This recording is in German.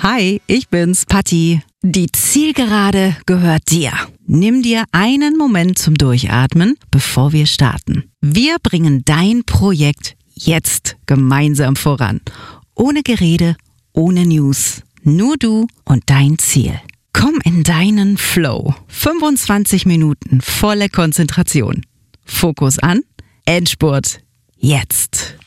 Hi, ich bin's, Patti. Die Zielgerade gehört dir. Nimm dir einen Moment zum Durchatmen, bevor wir starten. Wir bringen dein Projekt jetzt gemeinsam voran. Ohne Gerede, ohne News. Nur du und dein Ziel. Komm in deinen Flow. 25 Minuten volle Konzentration. Fokus an, Endspurt, jetzt.